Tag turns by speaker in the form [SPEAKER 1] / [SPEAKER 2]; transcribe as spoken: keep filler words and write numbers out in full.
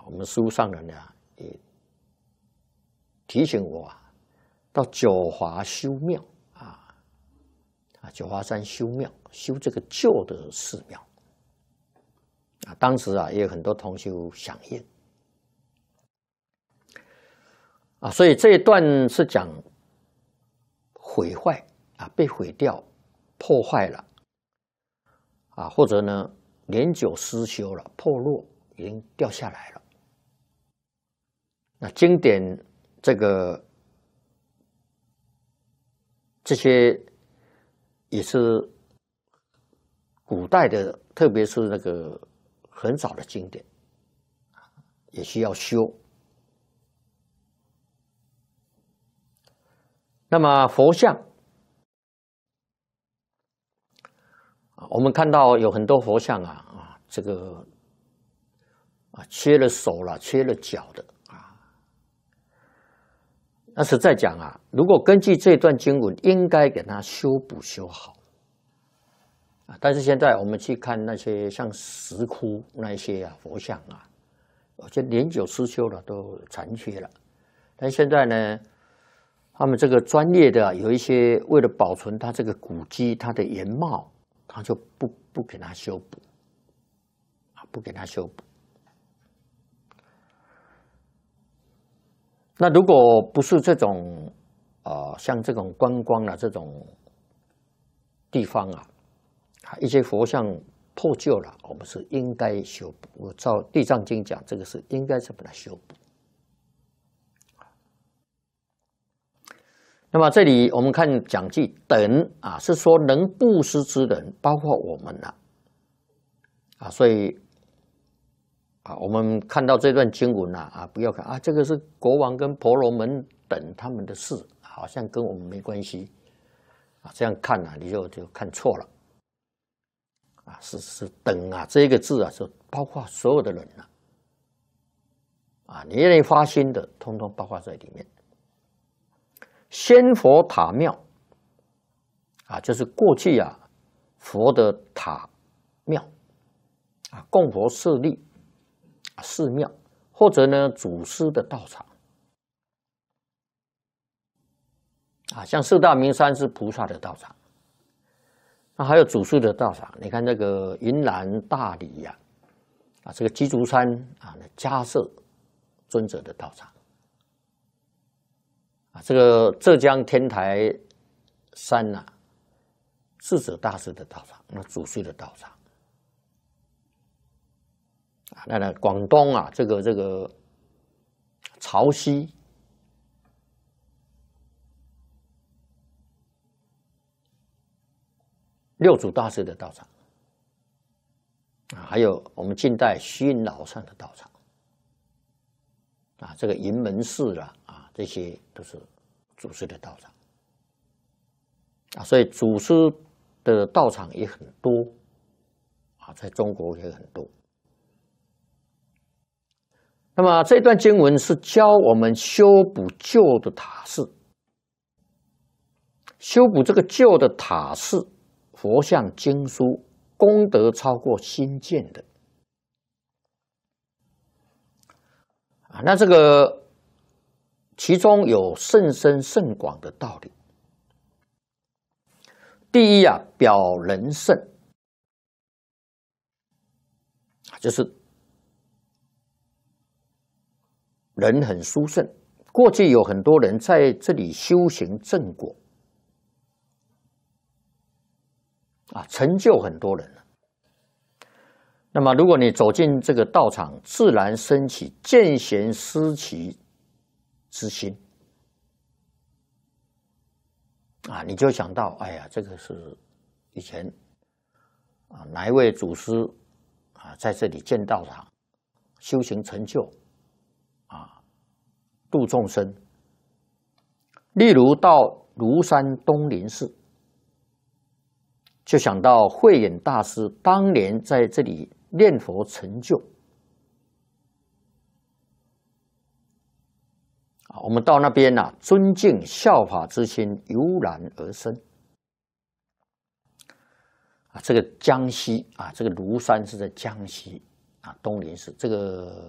[SPEAKER 1] 我们书上人呢也提醒我啊，到九华修庙啊，啊九华山修庙，修这个旧的寺庙啊。当时啊，也有很多同修响应啊，所以这一段是讲毁坏啊，被毁掉、破坏了啊，或者呢年久失修了、破落，已经掉下来了。那经典这个这些也是古代的，特别是那个很早的经典，也需要修。那么佛像，我们看到有很多佛像啊啊，这个啊缺了手了，缺了脚的。那实在讲啊，如果根据这段经文，应该给它修补修好啊。但是现在我们去看那些像石窟那些啊佛像啊，我觉得年久失修了，都残缺了。但现在呢，他们这个专业的、啊、有一些为了保存它这个古迹、它的原貌，他就不不给它修补啊，不给它修补。那如果不是这种，呃，像这种观光的这种地方啊，一些佛像破旧了，我们是应该修补。我照《地藏经》讲，这个是应该是把它修补。那么这里我们看讲句等啊，是说能布施之人，包括我们了啊，所以。啊，我们看到这段经文啊，啊，不要看啊，这个是国王跟婆罗门等他们的事，好像跟我们没关系啊。这样看啊，你就就看错了啊，是是等啊，这个字啊，是包括所有的人了啊，你愿意发心的，通通包括在里面。仙佛塔庙啊，就是过去啊佛的塔庙啊，供佛舍利。寺庙，或者呢祖师的道场啊，像四大名山是菩萨的道场，那还有祖师的道场。你看那个云南大理呀、啊，啊这个鸡足山啊，那迦叶尊者的道场啊，这个浙江天台山呐、啊，智者大师的道场，那祖师的道场。啊，那呢，广东啊，这个这个潮汐六祖大师的道场啊，还有我们近代虚云老上的道场啊，这个云门寺啦啊，这些都是祖师的道场啊，所以祖师的道场也很多啊，在中国也很多。那么这段经文是教我们修补旧的塔寺，修补这个旧的塔寺、佛像、经书，功德超过新建的啊。那这个其中有甚深甚广的道理。第一啊，表人圣，就是人很殊胜，过去有很多人在这里修行正果，啊，成就很多人了。那么，如果你走进这个道场，自然升起见贤思齐之心，啊，你就想到，哎呀，这个是以前啊哪一位祖师啊在这里建道场，修行成就。度众生，例如到庐山东林寺，就想到慧眼大师当年在这里念佛成就。啊，我们到那边啊，尊敬效法之心油然而生。啊，这个江西啊，这个庐山是在江西啊，东林寺这个